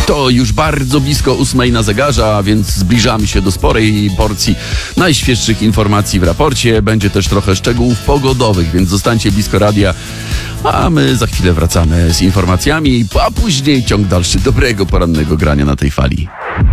To już bardzo blisko 8 na zegarze, a więc zbliżamy się do sporej porcji najświeższych informacji w raporcie. Będzie też trochę szczegółów pogodowych, więc zostańcie blisko radia, a my za chwilę wracamy z informacjami, a później ciąg dalszy dobrego porannego grania na tej fali.